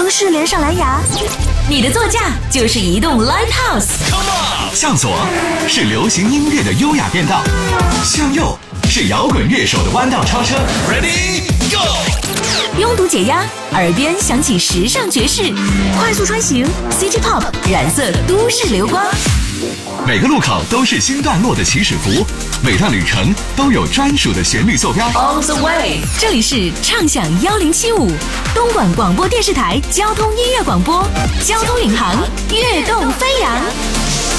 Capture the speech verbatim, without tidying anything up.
视连上蓝牙，你的座驾就是移动 Live House。 向左是流行音乐的优雅变道，向右是摇滚乐手的弯道超车。Ready Go！ 拥堵解压，耳边响起时尚爵士，快速穿行 City Pop 染色都市流光。 每个路口都是新段落的起始符，每段旅程都有专属的旋律坐标。 On the way， 这里是畅享一零七五，东莞广播电视台交通音乐广播，交通领航，跃动飞扬。